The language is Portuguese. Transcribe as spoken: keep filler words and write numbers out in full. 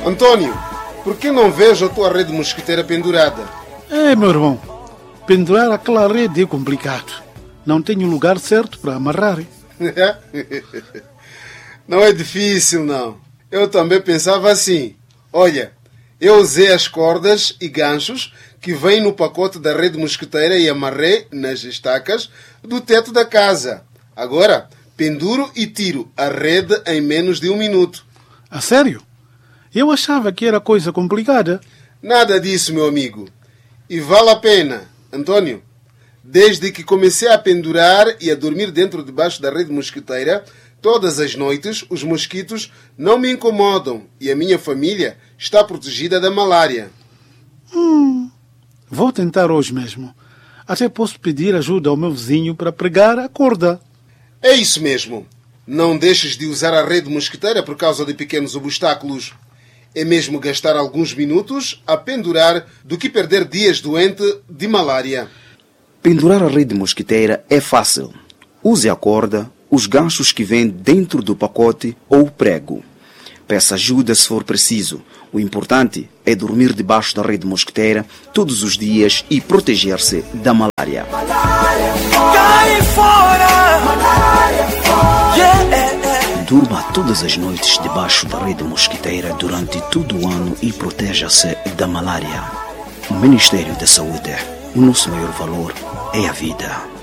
Antônio, por que não vejo a tua rede mosquiteira pendurada? É, meu irmão, pendurar aquela rede é complicado. Não tenho lugar certo para amarrar. Não é difícil, não. Eu também pensava assim. Olha, eu usei as cordas e ganchos que vêm no pacote da rede mosquiteira e amarrei nas estacas do teto da casa. Agora, penduro e tiro a rede em menos de um minuto. A sério? Eu achava que era coisa complicada. Nada disso, meu amigo. E vale a pena, Antônio. Desde que comecei a pendurar e a dormir dentro debaixo da rede mosquiteira, todas as noites os mosquitos não me incomodam e a minha família está protegida da malária. Hum, vou tentar hoje mesmo. Até posso pedir ajuda ao meu vizinho para pregar a corda. É isso mesmo. Não deixes de usar a rede mosquiteira por causa de pequenos obstáculos. É mesmo gastar alguns minutos a pendurar do que perder dias doente de malária. Pendurar a rede mosquiteira é fácil. Use a corda, os ganchos que vêm dentro do pacote ou o prego. Peça ajuda se for preciso. O importante é dormir debaixo da rede mosquiteira todos os dias e proteger-se da malária. Cai fora! Yeah. Durma todas as noites debaixo da rede mosquiteira durante todo o ano e proteja-se da malária. O Ministério da Saúde, o nosso maior valor é a vida.